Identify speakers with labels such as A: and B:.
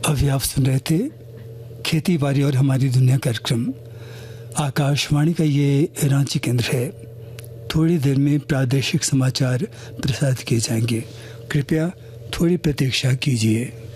A: अभी आप सुन रहे थे खेती बाड़ी और हमारी दुनिया कार्यक्रम। आकाशवाणी का ये रांची केंद्र है। थोड़ी देर में प्रादेशिक समाचार प्रसारित किए जाएंगे। कृपया थोड़ी प्रतीक्षा कीजिए।